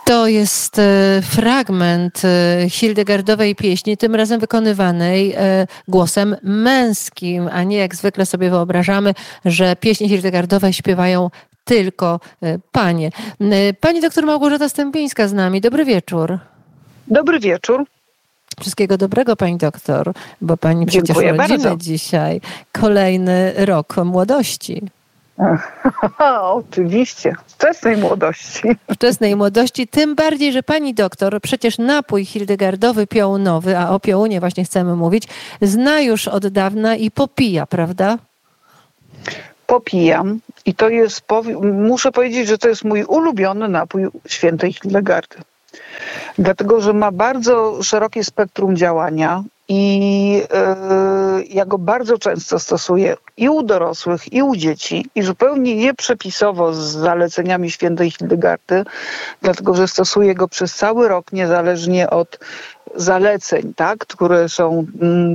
To jest fragment hildegardowej pieśni, tym razem wykonywanej głosem męskim, a nie jak zwykle sobie wyobrażamy, że pieśni hildegardowe śpiewają tylko panie. Pani doktor Małgorzata Stępińska z nami. Dobry wieczór. Dobry wieczór. Wszystkiego dobrego, pani doktor, bo pani przecież urodziny dzisiaj. Kolejny rok młodości. Oczywiście, wczesnej młodości. Wczesnej młodości, tym bardziej, że pani doktor przecież napój hildegardowy piołunowy, a o piołunie właśnie chcemy mówić, zna już od dawna i popija, prawda? Popijam i to jest, muszę powiedzieć, że to jest mój ulubiony napój świętej Hildegardy. Dlatego, że ma bardzo szerokie spektrum działania i ja go bardzo często stosuję i u dorosłych, i u dzieci i zupełnie nieprzepisowo z zaleceniami świętej Hildegardy, dlatego, że stosuję go przez cały rok, niezależnie od zaleceń, tak, które są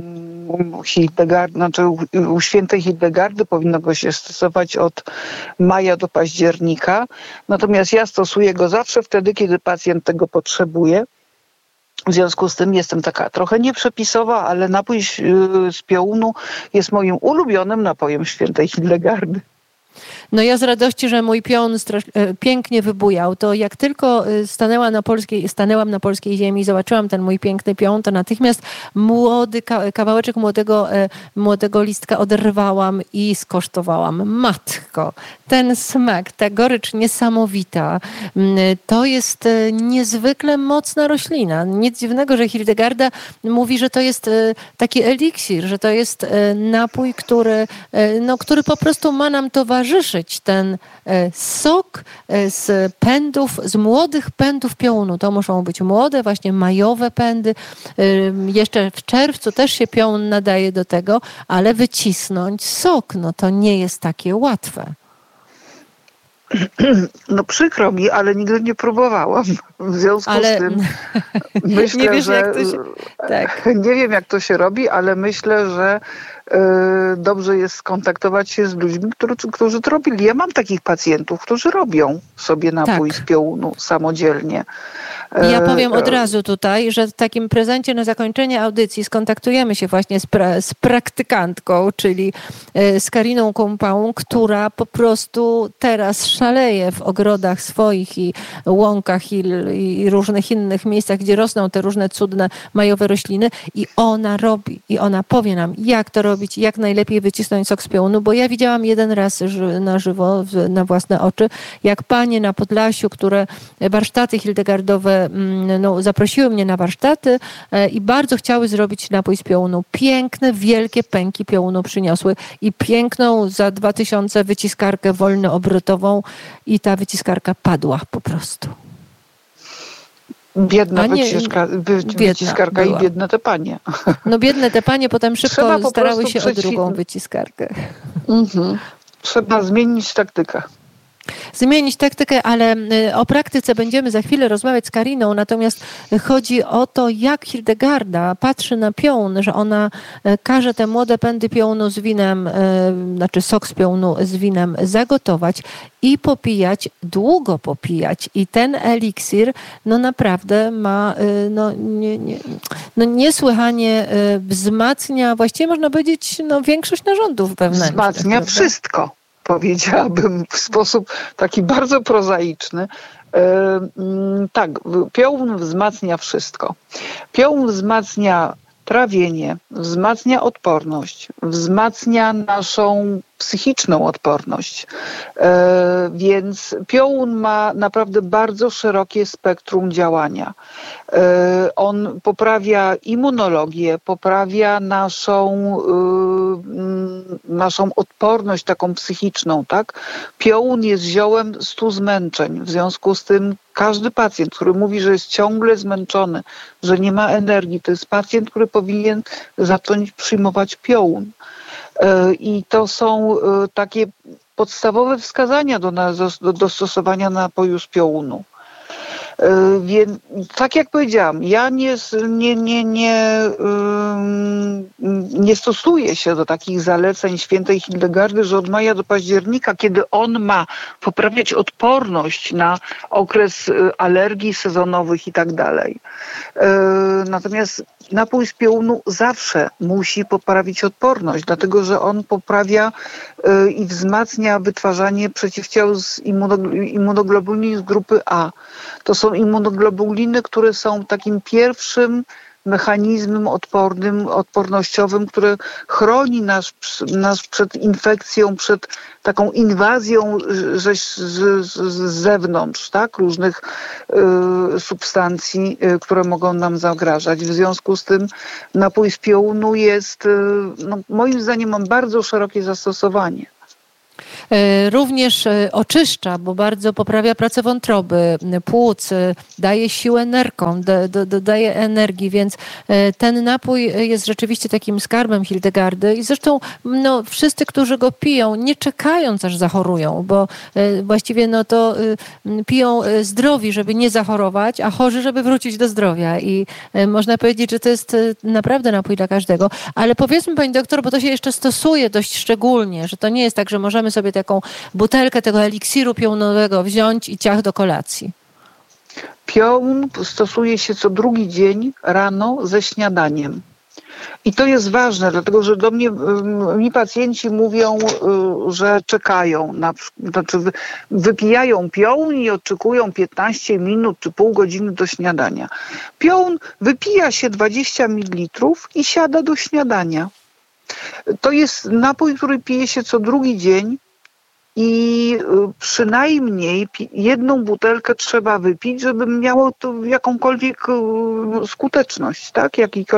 u świętej Hildegardy. Powinno go się stosować od maja do października. Natomiast ja stosuję go zawsze wtedy, kiedy pacjent tego potrzebuje. W związku z tym jestem taka trochę nieprzepisowa, ale napój z piołunu jest moim ulubionym napojem świętej Hildegardy. No ja z radości, że mój pion pięknie wybujał, to jak tylko stanęłam na polskiej ziemi i zobaczyłam ten mój piękny pion, to natychmiast kawałeczek młodego listka oderwałam i skosztowałam. Matko, ten smak, ta gorycz niesamowita, to jest niezwykle mocna roślina. Nic dziwnego, że Hildegarda mówi, że to jest taki eliksir, że to jest napój, który po prostu ma nam towarzyszyć. Ten sok z pędów, z młodych pędów piołunu. To muszą być młode, właśnie majowe pędy. Jeszcze w czerwcu też się piołun nadaje do tego, ale wycisnąć sok, no to nie jest takie łatwe. No przykro mi, ale nigdy nie próbowałam. W związku z tym myślę, nie wiesz, że jak to się... Tak. Nie wiem, jak to się robi, ale myślę, że dobrze jest skontaktować się z ludźmi, którzy to robili. Ja mam takich pacjentów, którzy robią sobie napój z piołunu samodzielnie. Ja powiem od razu tutaj, że w takim prezencie na zakończenie audycji skontaktujemy się właśnie z praktykantką, czyli z Kariną Kumpałą, która po prostu teraz szaleje w ogrodach swoich i łąkach i różnych innych miejscach, gdzie rosną te różne cudne majowe rośliny i ona robi i ona powie nam, jak to robić, jak najlepiej wycisnąć sok z piołunu, bo ja widziałam jeden raz na żywo, na własne oczy, jak panie na Podlasiu, które warsztaty hildegardowe zaprosiły mnie na warsztaty i bardzo chciały zrobić napój z piołunu. Piękne, wielkie pęki piołunu przyniosły i piękną za 2000 wyciskarkę wolnoobrotową i ta wyciskarka padła po prostu. Biedna wyciskarka i biedne te panie. No biedne te panie potem szybko starały się o drugą wyciskarkę. Trzeba zmienić taktykę. Zmienić taktykę, ale o praktyce będziemy za chwilę rozmawiać z Kariną, natomiast chodzi o to, jak Hildegarda patrzy na piołun, że ona każe te młode pędy piołunu z winem, znaczy sok z piołunu z winem zagotować i popijać, długo popijać. I ten eliksir naprawdę ma niesłychanie wzmacnia, właściwie można powiedzieć, większość narządów wewnętrznych. Wzmacnia wszystko. Powiedziałabym w sposób taki bardzo prozaiczny. Tak, piołun wzmacnia wszystko. Piołun wzmacnia trawienie, wzmacnia odporność, wzmacnia naszą psychiczną odporność. Więc piołun ma naprawdę bardzo szerokie spektrum działania. On poprawia immunologię, poprawia naszą odporność taką psychiczną, tak? Piołun jest ziołem 100 zmęczeń. W związku z tym każdy pacjent, który mówi, że jest ciągle zmęczony, że nie ma energii, to jest pacjent, który powinien zacząć przyjmować piołun. I to są takie podstawowe wskazania do stosowania napoju z piołunu. Więc tak jak powiedziałam, ja nie stosuję się do takich zaleceń świętej Hildegardy, że od maja do października, kiedy on ma poprawiać odporność na okres alergii sezonowych i tak dalej. Natomiast napój z piołunu zawsze musi poprawić odporność, dlatego że on poprawia i wzmacnia wytwarzanie przeciwciał z immunoglobulin z grupy A. To są immunoglobuliny, które są takim pierwszym mechanizmem odpornościowym, który chroni nas przed infekcją, przed taką inwazją z zewnątrz, tak? Różnych substancji, które mogą nam zagrażać. W związku z tym napój z piołunu jest, moim zdaniem, ma bardzo szerokie zastosowanie. Również oczyszcza, bo bardzo poprawia pracę wątroby, płuc, daje siłę nerkom, daje energii, więc ten napój jest rzeczywiście takim skarbem Hildegardy i zresztą wszyscy, którzy go piją, nie czekając aż zachorują, bo właściwie to piją zdrowi, żeby nie zachorować, a chorzy, żeby wrócić do zdrowia i można powiedzieć, że to jest naprawdę napój dla każdego, ale powiedzmy pani doktor, bo to się jeszcze stosuje dość szczególnie, że to nie jest tak, że możemy sobie taką butelkę tego eliksiru piołunowego wziąć i ciach do kolacji. Piołun stosuje się co drugi dzień rano ze śniadaniem. I to jest ważne, dlatego że do mnie mi pacjenci mówią, że czekają, znaczy wypijają piołun i oczekują 15 minut czy pół godziny do śniadania. Piołun wypija się 20 ml i siada do śniadania. To jest napój, który pije się co drugi dzień i przynajmniej jedną butelkę trzeba wypić, żeby miało to jakąkolwiek skuteczność, tak?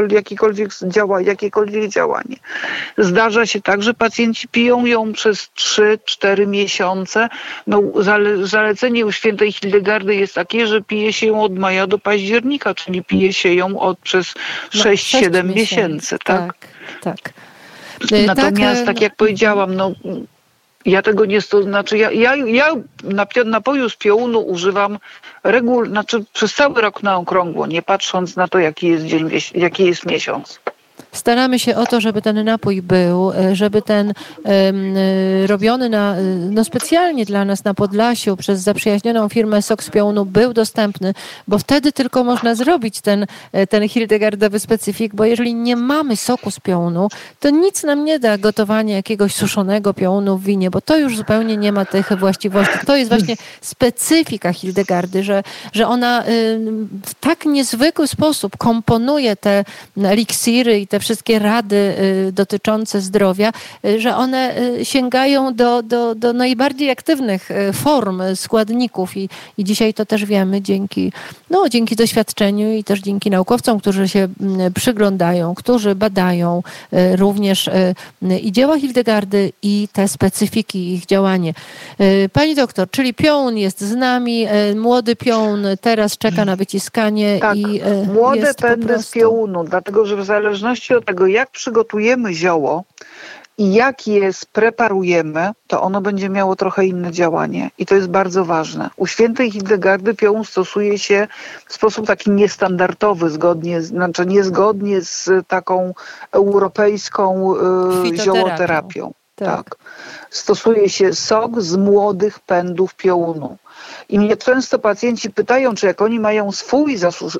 Jakiekolwiek działanie. Zdarza się tak, że pacjenci piją ją przez 3-4 miesiące. Zalecenie u świętej Hildegardy jest takie, że pije się ją od maja do października, czyli pije się ją przez 6-7 miesięcy, tak? Tak. Natomiast, tak jak powiedziałam, ja tego nie znaczy ja napoju z piołunu używam przez cały rok na okrągło, nie patrząc na to, jaki jest dzień, jaki jest miesiąc. Staramy się o to, żeby ten napój był, żeby ten robiony specjalnie dla nas na Podlasiu przez zaprzyjaźnioną firmę Sok z Piołunu był dostępny, bo wtedy tylko można zrobić ten hildegardowy specyfik, bo jeżeli nie mamy soku z piołunu, to nic nam nie da gotowanie jakiegoś suszonego piołunu w winie, bo to już zupełnie nie ma tych właściwości. To jest właśnie specyfika Hildegardy, że ona w tak niezwykły sposób komponuje te eliksiry i te wszystkie rady dotyczące zdrowia, że one sięgają do najbardziej aktywnych form składników i dzisiaj to też wiemy dzięki doświadczeniu i też dzięki naukowcom, którzy się przyglądają, którzy badają również i dzieła Hildegardy i te specyfiki ich działanie. Pani doktor, czyli piołun jest z nami, młody piołun teraz czeka na wyciskanie. Tak, i młode pędy z piołunu, dlatego że w zależności od tego, jak przygotujemy zioło i jak je spreparujemy, to ono będzie miało trochę inne działanie. I to jest bardzo ważne. U świętej Hildegardy piołun stosuje się w sposób taki niestandardowy, niezgodnie z taką europejską ziołoterapią. Tak. Stosuje się sok z młodych pędów piołunu. I mnie często pacjenci pytają, czy jak oni mają swój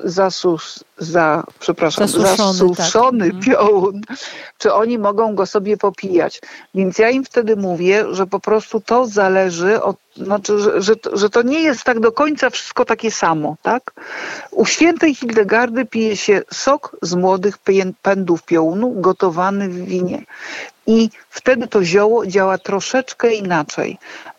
zasuszony piołun, czy oni mogą go sobie popijać. Więc ja im wtedy mówię, że po prostu to zależy od, że to nie jest tak do końca wszystko takie samo, tak? U świętej Hildegardy pije się sok z młodych pędów piołunu gotowany w winie. I wtedy to zioło działa troszeczkę inaczej.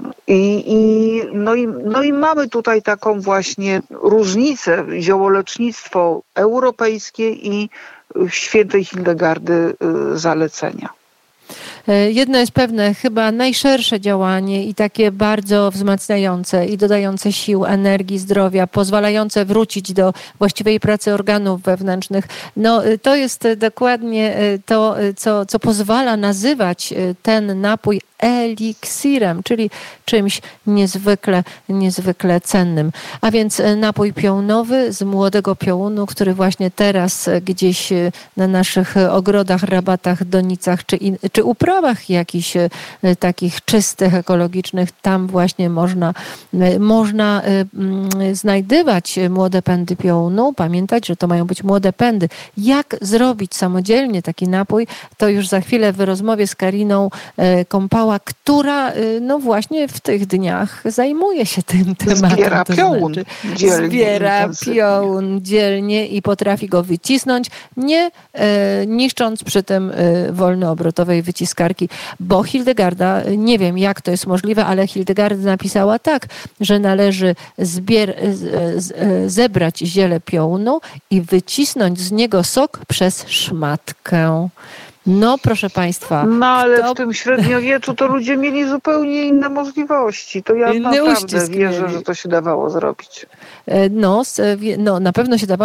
I mamy tutaj taką właśnie różnicę, ziołolecznictwo europejskie i świętej Hildegardy zalecenia. Jedno jest pewne, chyba najszersze działanie i takie bardzo wzmacniające i dodające sił, energii, zdrowia, pozwalające wrócić do właściwej pracy organów wewnętrznych. To jest dokładnie to, co pozwala nazywać ten napój eliksirem, czyli czymś niezwykle cennym. A więc napój piołunowy z młodego piołunu, który właśnie teraz gdzieś na naszych ogrodach, rabatach, donicach czy uprawach jakichś takich czystych, ekologicznych, tam właśnie można znajdywać młode pędy piołunu. Pamiętać, że to mają być młode pędy. Jak zrobić samodzielnie taki napój, to już za chwilę w rozmowie z Kariną Kąpała, która no właśnie w tych dniach zajmuje się tym tematem. Zbiera piołun dzielnie. Zbiera piołun dzielnie i potrafi go wycisnąć, nie niszcząc przy tym wolnoobrotowej wyciskarki. Bo Hildegarda, nie wiem jak to jest możliwe, ale Hildegarda napisała tak, że należy zebrać ziele piołunu i wycisnąć z niego sok przez szmatkę. No, proszę Państwa. No, ale w tym średniowieczu to ludzie mieli zupełnie inne możliwości. To ja naprawdę wierzę, że to się dawało zrobić. No, na pewno się dawało.